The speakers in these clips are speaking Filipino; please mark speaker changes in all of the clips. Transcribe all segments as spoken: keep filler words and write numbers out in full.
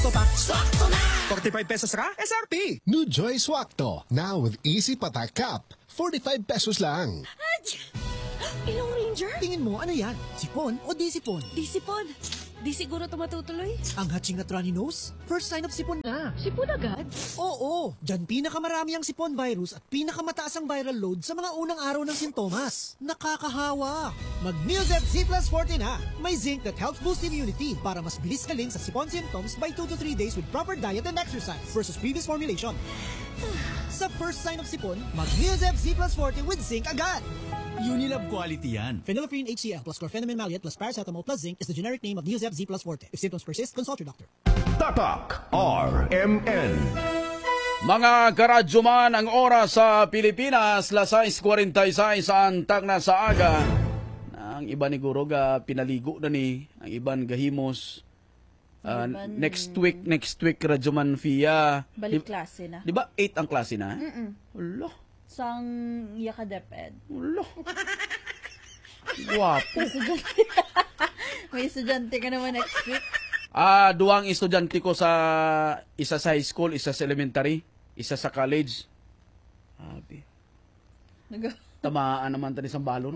Speaker 1: pa. Swakto na! forty-five pesos ka? S R P!
Speaker 2: New Joy Swakto. Now with Easy Patak Cup. forty-five pesos lang.
Speaker 3: Ilong Ranger?
Speaker 1: Tingin mo, ano yan? Sipon o di sipon?
Speaker 3: Di sipon. Di siguro ito matutuloy.
Speaker 1: Ang hatching at runny nose? First sign of sipon na.
Speaker 3: Sipon agad?
Speaker 1: Oo, dyan pinakamarami ang sipon virus at pinakamataas ang viral load sa mga unang araw ng sintomas. Nakakahawa. Mag-Neozep Z plus forty na. May zinc that helps boost immunity para mas bilis galing sa sipon symptoms by two to three days with proper diet and exercise versus previous formulation. Sa first sign of sipon, mag-Neozep Z plus forty with zinc agad.
Speaker 4: Unilab quality yan.
Speaker 1: Phenylephrine H C L plus chlorpheniramine maleate plus paracetamol plus zinc is the generic name of Neozep Z plus forte. If symptoms persist, consult your doctor.
Speaker 5: Tatak R M N.
Speaker 6: Mga karadyo man, ang oras sa Pilipinas, las sais forty-six ang tak na sa aga. Ang iba ni Guroga, pinaligo na ni. Ang iban gahimos. Uh, next week, next week, Radyo Man Fia.
Speaker 7: Balik klase na.
Speaker 6: Di ba eight ang klase na?
Speaker 7: Mm-mm.
Speaker 6: Ulo.
Speaker 7: Sang yakadeped.
Speaker 6: Ulo. Guwapo.
Speaker 7: May estudyante ka naman next week.
Speaker 6: Ah, duwang estudyante ko sa isa sa high school, isa sa elementary, isa sa college. Abi.
Speaker 7: Nag-
Speaker 6: Tamaan naman tani sa balon.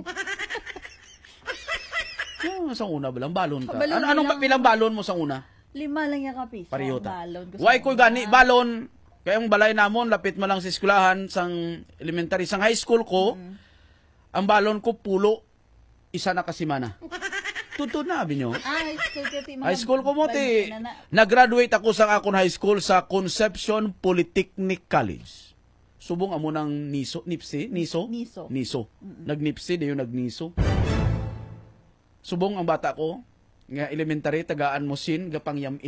Speaker 6: Oh, sa una ba lang balon ka?
Speaker 7: Balon
Speaker 6: Ano anong
Speaker 7: lang.
Speaker 6: pilang balon mo sa una?
Speaker 7: Lima lang yung kapis.
Speaker 6: Pareho ta.
Speaker 7: Balon.
Speaker 6: Why ko gani balon? Kaya ang balay namon lapit mo lang sa eskwelahan sang elementary sang high school ko. Mm. Ang balon ko pulo isa na kasimana. Tutud na abi nyo.
Speaker 7: Ah, high school ka ti.
Speaker 6: High school ko mo ti. Nag-graduate ako sa akong high school sa Concepcion Polytechnic College. Subong amo ng Niso, Nipsi, Niso?
Speaker 7: Niso.
Speaker 6: Niso. Mm-mm. Nag-Nipsi, dayo nag-Niso. Subong ang bata ko, nga elementary, tagaan mo sin, gapang yamid.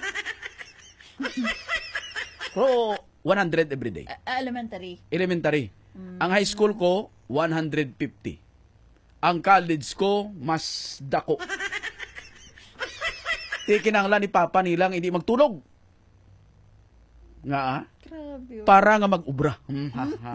Speaker 6: Pero, one hundred every day.
Speaker 7: Uh, elementary.
Speaker 6: Elementary. Mm. Ang high school ko, one hundred fifty. Ang college ko, mas dako. Di kinanglan ni Papa nilang hindi magtulog. Nga ah?
Speaker 7: Grabe.
Speaker 6: Para nga mag-ubra. Hmm, ha, ha.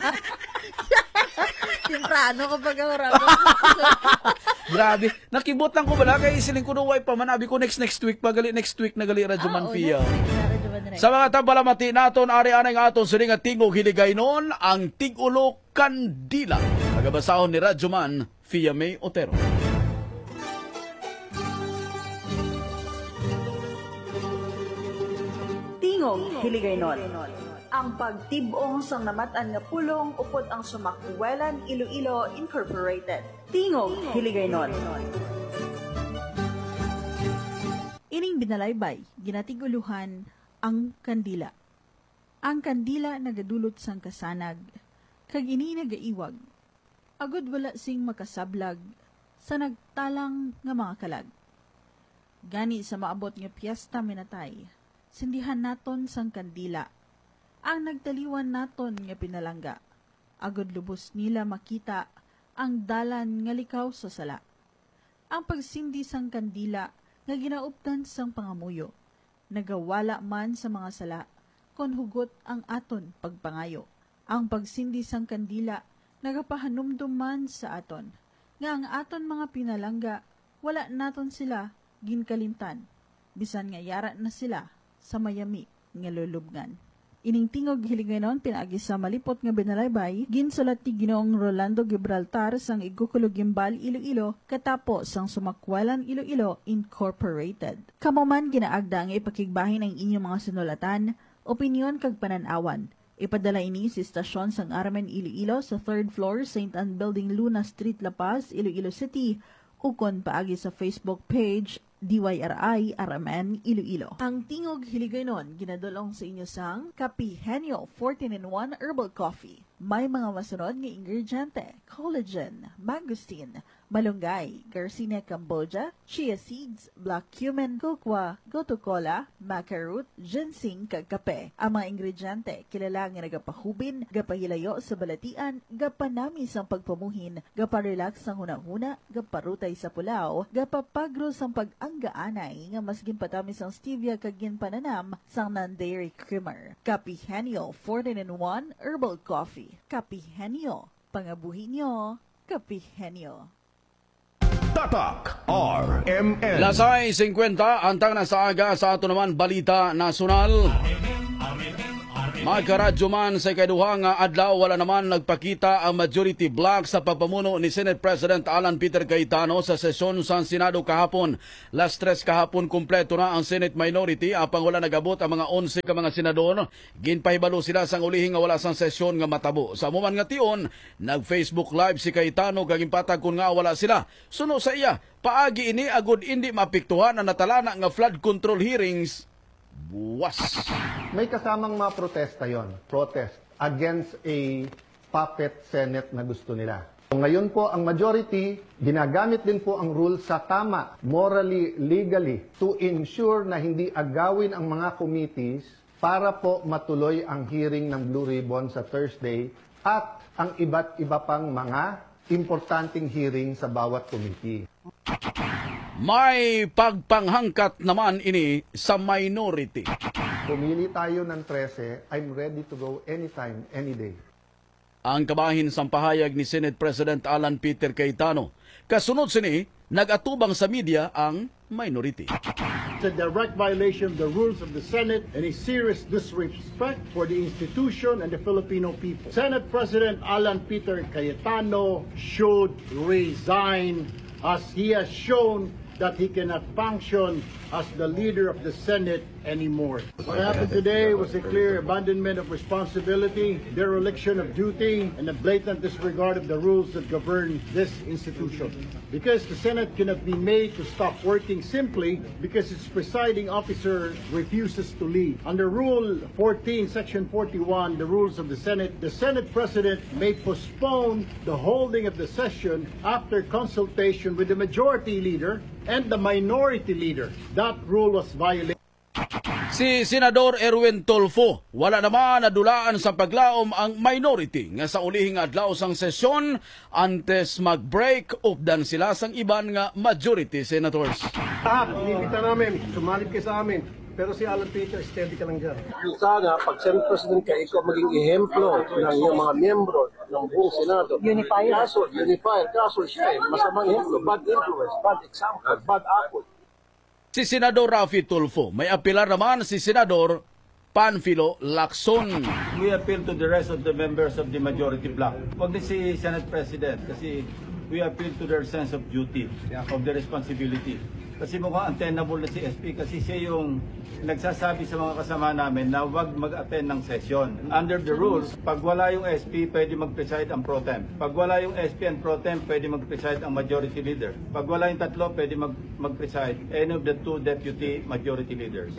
Speaker 7: Timprano kapag harap.
Speaker 6: Grabe. Nakibot lang ko bala kay isiling ko no way pa man abi ko next next week pagali next week nagali Radyo Man Fia. Sa mga tabalamati naton ari anay nga aton sining nga tingog hiligay noon ang Tigulo Kandila. Nagabasahon ni Radyo Man Fia May Otero.
Speaker 8: Tingog Hiligaynon. Ang pagtibong sang namatan nga pulong upod ang Sumakwelan Iloilo Incorporated. Tingog Hiligaynon.
Speaker 7: Ining binalaybay, ginatiguluhan ang kandila. Ang kandila nagadulot sang kasanag, kag ini nagaiwag. Agod wala sing makasablag sa nagtalang nga mga kalag. Gani sa maabot nga piyesta minatay, sindihan naton sang kandila. Ang nagtaliwan naton nga pinalangga. Agod lubos nila makita ang dalan nga likaw sa sala. Ang pagsindi sang kandila nga ginauptan sang pangamuyo. Nagawala man sa mga sala kon hugot ang aton pagpangayo. Ang pagsindi sang kandila nagapahanumdum man sa aton nga ang aton mga pinalangga wala naton sila ginkalimtan bisan nga yara na sila sa mayami nga lulubngan. Ining tingog hiligaynon pinaagi sa malipot nga binalaybay ginsulat ti Ginoong Rolando Gibraltar sang Igkukulo Gimbal Iloilo katapo sang Sumakwelan Iloilo Incorporated. Kamo man ginaagda nga ipakigbahin ang inyong mga sinulatan, opinyon kag pananawan. Ipadala ini sa istasyon sang Armen Iloilo sa third floor Saint Anne Building, Luna Street, La Paz, Iloilo City, ukon paagi sa Facebook page D Y R I R M N Iloilo. Ang tingog hiligaynon ginadulong sa inyo sang Kapihenyo fourteen in one Herbal Coffee. May mga masunod nga ingrediente: collagen, mangosteen, malunggay, Garcinia cambogia, chia seeds, black cumin, kokwa, gotu kola, maca root, ginseng kag kape. Ang mga ingrediente kilala nga nagapahubin, gapahilayo sa balatian, gapanami sang pagpamuhin, gaparelax sang hunahuna, gaparutay sa pulaw, gapapagro sang pag-anggaanay nga mas ginpatami sang stevia kag ginpananam sang non-dairy creamer. Kapihenyo fourteen in one Herbal Coffee. Kapihenyo, pangabuhi nyo, Kapihenyo.
Speaker 5: Tatak R M N.
Speaker 6: Lasay fifty, antang na sa aga sa ato naman balita nasyonal. Magkaradyo man sa ikaduha nga adlaw, wala naman nagpakita ang majority block sa pagpamuno ni Senate President Alan Peter Cayetano sa sesyon sa Senado kahapon. Last tres kahapon kumpleto na ang Senate minority, apang wala nagabot ang mga eleven ka mga senador. Ginpahibalo sila sang ulihing nga wala sang sesyon nga matabo. Sa muman nga tion, nag-Facebook live si Cayetano kag impatag kun nga wala sila. Suno sa iya, paagi ini agud indi mapiktuhan ang natalana nga flood control hearings. Buwas.
Speaker 9: May kasamang mga protesta yon, protest against a puppet Senate na gusto nila. Ngayon po, ang majority, ginagamit din po ang rule sa tama, morally, legally, to ensure na hindi agawin ang mga committees para po matuloy ang hearing ng Blue Ribbon sa Thursday at ang iba't iba pang mga importanteng hearing sa bawat committee.
Speaker 6: May pagpanghangkat naman ini sa minority.
Speaker 9: Pumili tayo ng thirteen, I'm ready to go anytime, any day.
Speaker 6: Ang kabahin sa pahayag ni Senate President Alan Peter Cayetano. Kasunod sini, nag-atubang sa media ang minority.
Speaker 10: It's a direct violation of the rules of the Senate and a serious disrespect for the institution and the Filipino people. Senate President Alan Peter Cayetano should resign as he has shown that he cannot function as the leader of the Senate anymore. What happened today was a clear abandonment of responsibility, dereliction of duty, and a blatant disregard of the rules that govern this institution. Because the Senate cannot be made to stop working simply because its presiding officer refuses to lead. Under Rule fourteen, Section forty-one, the rules of the Senate, the Senate President may postpone the holding of the session after consultation with the majority leader and the minority leader. That rule was violated.
Speaker 6: Si Senador Erwin Tulfo, wala naman nadulaan sa paglaom ang minority nga sa ulihing adlaw sang sesyon antes mag-break updan sila sang iban nga majority senators.
Speaker 10: Lahat, inibita namin, sumalit kayo sa amin. Pero si Alan Peter, steady ka lang dyan.
Speaker 11: Sana, pag Senate President ka, ikaw maging ehemplo ng iyong mga miyembro ng buong Senado.
Speaker 8: Unifier.
Speaker 11: Kaso, unifier. Kaso siya, eh, masamang ehemplo. Bad influence, bad example, bad apple.
Speaker 6: Si Senador Rafi Tulfo, may apilar naman si Senador Panfilo Lacson.
Speaker 12: We appeal to the rest of the members of the majority bloc. Huwag din si Senate President kasi we appeal to their sense of duty, of the responsibility. Kasi mukhang untenable na si S P kasi siya yung nagsasabi sa mga kasama namin na huwag mag-attend ng session. Under the rules, pag wala yung S P, pwede mag-preside ang pro tem. Pag wala yung S P and pro tem, pwede mag-preside ang majority leader. Pag wala yung tatlo, pwede mag- mag-preside any of the two deputy majority leaders.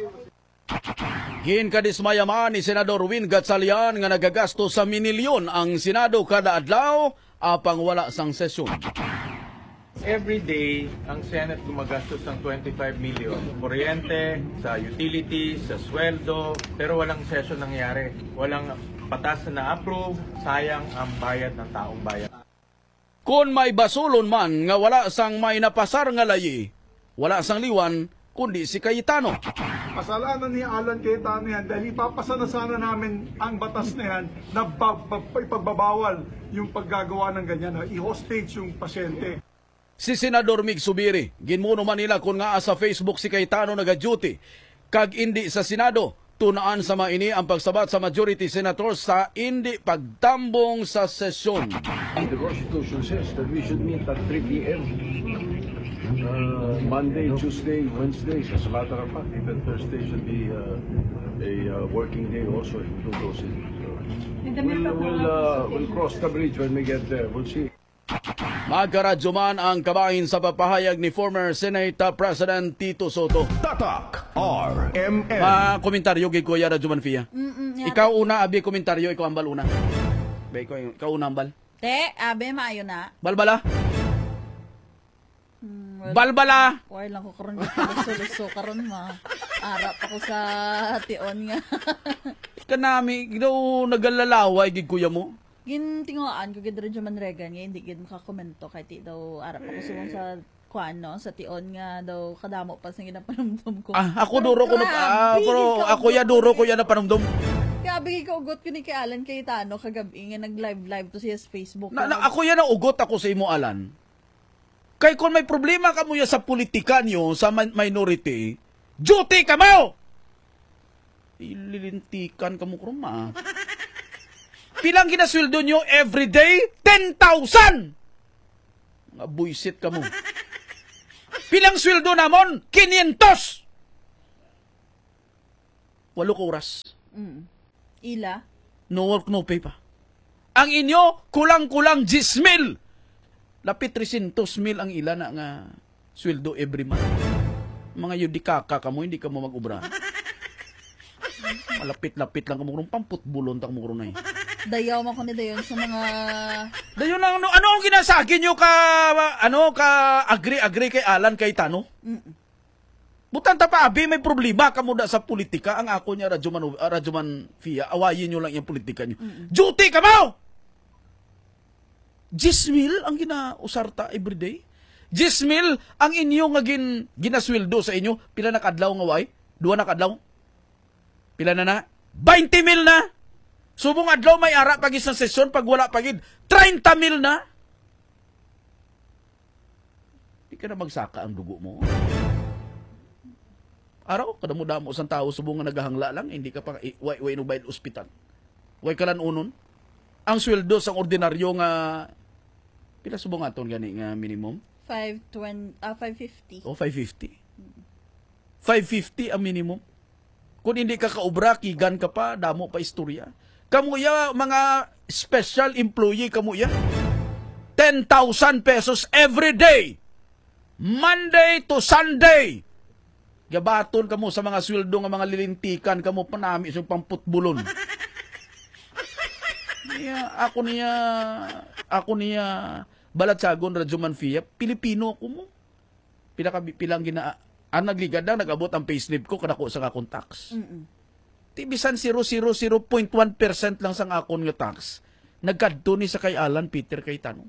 Speaker 6: Ginkadismaya man ni Senador Win Gatchalian nga nagagasto sa minilyon ang Senado kada adlaw apang wala sang sesyon.
Speaker 13: Every day, ang Senate gumagastos ng twenty-five million. Kuryente, sa utilities, sa sweldo, pero walang session nangyari. Walang batas na na-approve, sayang ang bayad ng taong bayan.
Speaker 6: Kung may basulon man nga wala sang may napasar nga layi, wala sang liwan, kundi si Cayetano.
Speaker 10: Kasalanan ni Alan Cayetano yan dahil ipapasa na sana namin ang batas na yan na ipagbabawal yung paggagawa ng ganyan, na i-hostage yung pasyente.
Speaker 6: Si Senador Mig Subiri, ginmuno man nila kung nga sa Facebook si Cayetano nag-duty, kag indi sa Senado, tunaan sa maini ang pagsabat sa majority senators sa indi pagtambong sa sesyon.
Speaker 11: The Constitution says that we should meet at three p m Uh, Monday, Tuesday, Wednesday. As a matter of fact, even Thursday should be uh, a uh, working day also if we do those things. So, we'll, we'll, uh, we'll cross the bridge when we get there. We'll see.
Speaker 6: Magkaradyo man ang kabahin sa papahayag ni former Senate President Tito Soto.
Speaker 5: Tatak R M N.
Speaker 6: Ma komentaryo kay Kuya Radyo Manfia.
Speaker 7: Mm-mm,
Speaker 6: Ikaw una, abi komentaryo, ikaw ambal una. Be, ikaw, ikaw una ambal.
Speaker 7: Te, abe, maayo na.
Speaker 6: Balbala?
Speaker 7: Hmm, well,
Speaker 6: Balbala!
Speaker 7: Wala lang ko karon luso-luso karon ma. Arap ako sa tion nga.
Speaker 6: Kanami, daw nagalalaway gid kuya mo.
Speaker 7: Gintingoan ko gid Radyo Manregan nga hindi gid makakomento kay ti daw arap ako sumong sa kuan no sa tion nga daw kadamo pa sa ginapanumdum ko.
Speaker 6: Ah, ako duro ko na ah, pero ako ya duro ko ya na panumdum.
Speaker 7: Kaya bigay ko ugot ko ni kay Alan Cayetano kagabi nga nag-live live to siya sa Facebook.
Speaker 6: Na, na, ako yan ang ugot ako sa imo Alan. Kay kung may problema ka mo ya sa politika nyo, sa minority, duty ka mo! Ililintikan ka mo kruma. Pilang ginasweldo nyo everyday? ten thousand! Nga buisit ka mo. Pilang sweldo namon? quinientos! Walo ka oras.
Speaker 7: Mm. Ila?
Speaker 6: No work, no pay pa. Ang inyo, kulang-kulang ten mil. Lapit three hundred mil ang ila na nga sweldo every month. Mga yudikaka ka mo, hindi ka mo mag-ubra. Malapit-lapit lang ka mo, pamputbulon tak mo na eh.
Speaker 7: Dayaw man ko ni dayon sa mga...
Speaker 6: Dayon lang, ano, ano ang ginasagin nyo ka, ano, ka agree-agree kay Alan Cayetano?
Speaker 7: Mm-mm.
Speaker 6: Butan ta pa, abi, may problema ka muna sa politika. Ang ako niya, Rajuman, uh, Rajuman Fia, awayin nyo lang yung politika nyo. Mm-mm. Duty ka mo! ten mil ang ginausarta everyday? ten mil ang inyo nga gin, ginasweldo sa inyo? Pila na kadlaw nga way? Dua na kadlaw? Pila na na? twenty mil na! Subong adlaw may ara pag isang sesyon, pag wala pagid, thirty mil na! Di ka na magsaka ang dugo mo. Araw, kadamo-damo sa tao, subong nga naghahangla lang, hindi ka pa, way, way no bayad ospital. Way ka lang unon. Ang sweldo sa ordinaryo nga, pila subong aton gani nga minimum?
Speaker 7: five twenty, ah, five fifty.
Speaker 6: O, five fifty. five fifty ang minimum. Kung hindi ka kaubra, kigan ka pa, damo pa istorya. Kamuya, mga special employee kamuya. ten thousand pesos every day. Monday to Sunday. Gabaton kamo sa mga sweldo nga mga lilintikan, kamo panami sa pamputbulon. Niya, ako niya, ako niya, Balatsagon, Rajuman Fia, Pilipino ako mo. Pila ka, pilang gina, ang nagligad na, nag-abot ang payslip ko, kadako sa akong tax.
Speaker 7: Mm-mm.
Speaker 6: Tibisan zero zero zero point one percent lang sang akon nga tax. Nagkadto ni sa kay Alan Peter Cayetano.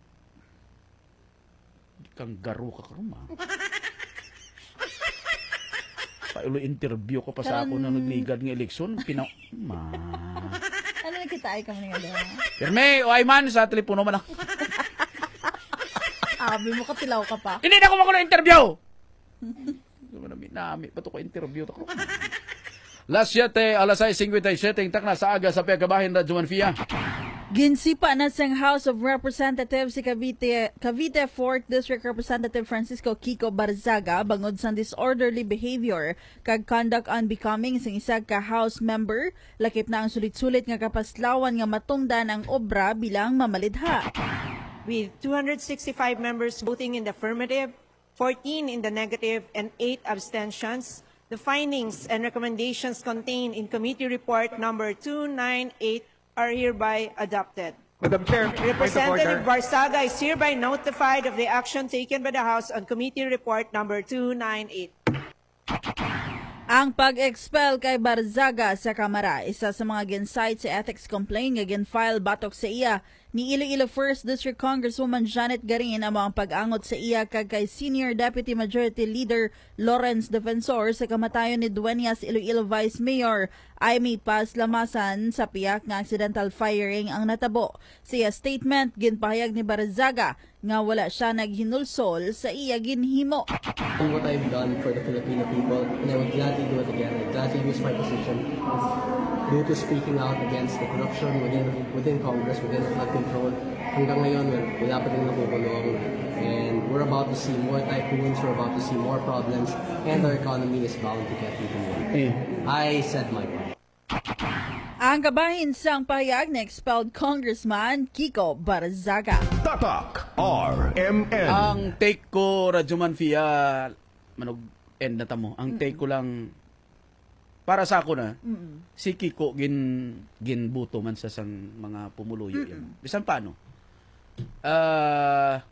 Speaker 6: Di kang garo ka karon ma. Paulo interview ko pa sa ako na nagligad nga eleksyon, pina ma.
Speaker 7: Ano nakita ay ka man nga daw?
Speaker 6: Perme, o ay man sa telepono man ako.
Speaker 7: Abi mo katilaw ka pa.
Speaker 6: Hindi na ako makulo interview. Nami nami pa to ko interview to ko. Las siete, alas seis fifty-seven, tak na sa aga sa pagkabahin na Rajuman Fia.
Speaker 7: Ginsipa na sa House of Representatives si Cavite, Cavite fourth District Representative Francisco Kiko Barzaga bangod sa disorderly behavior kag conduct unbecoming sa isa ka House member. Lakip na ang sulit-sulit nga kapaslawan nga matungdan ang obra bilang mamalidha.
Speaker 14: With two hundred sixty-five members voting in the affirmative, fourteen in the negative, and eight abstentions, the findings and recommendations contained in Committee Report Number two ninety-eight are hereby adopted.
Speaker 15: Madam Chair,
Speaker 14: Representative Barzaga is hereby notified of the action taken by the House on Committee Report Number two ninety-eight.
Speaker 7: Ang pag-expel kay Barzaga sa Kamara, isa sa mga gin-cite sa ethics complaint nga gin-file batok sa iya ni Iloilo first District Congresswoman Janet Garin ang mga pag-angot sa iya kag kay Senior Deputy Majority Leader Lawrence Defensor sa kamatayon ni Dueñas Iloilo Vice Mayor Aimee Paz Lamasan sa piyak nga accidental firing ang natabo. Sa iya statement, ginpahayag ni Barzaga nga wala siya naghinulsol sa iya ginhimo.
Speaker 16: What I've done for the Filipino people, and I would gladly do it again. I gladly use my position due to speaking out against the corruption within within Congress, within the flood control. Hanggang ngayon, wala pa rin nakukulong. And we're about to see more typhoons, we're about to see more problems, and our economy is bound to get even more. I said my part.
Speaker 7: Ang kabahin sang pahayag na expelled Congressman Kiko Barzaga.
Speaker 5: Tatak R M N.
Speaker 6: Ang take ko, Rajuman Fia, manog end na tamo. Ang take ko lang, para sa ako na,
Speaker 7: Mm-mm.
Speaker 6: si Kiko gin ginbuto man sa sang mga pumuluyo yan. Bisan paano? Uh,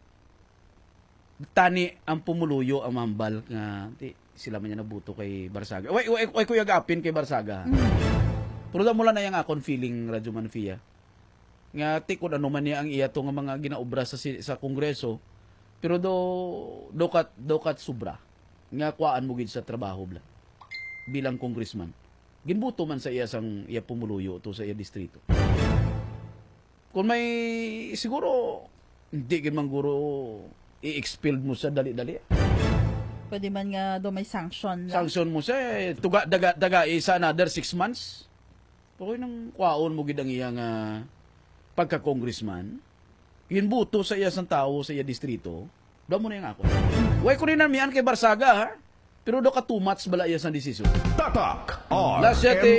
Speaker 6: tani ang pumuluyo ang mambal nga di, sila man niya nabuto kay Barzaga. Way way, way kuya gapin kay Barzaga. Mm-hmm. Pero da mula na yang akon feeling Rajuman Fia. Nga tikod ano man niya ang iya to nga mga ginaobra sa sa Kongreso. Pero do dokat dokat sobra. Nga kuan mo gid sa trabaho bla. Bilang congressman. Ginbuto man sa iya sang iya pumuluyo to sa iya distrito. Kung may siguro hindi gid man guro i-expelled mo sa dali-dali.
Speaker 7: Pwede man nga do may sanction lang.
Speaker 6: Sanction mo sa eh, tuga daga daga isa another six months. Okay nang kwaon mo gid ang iyang uh, pagka-congressman. Ginbuto sa iya sang tao sa iya distrito. Do mo na yang ako. Way ko rin mian kay Barsaga ha. Pero do ka two months bala iya sang desisyon.
Speaker 5: Tatak R
Speaker 6: Last yet,
Speaker 5: M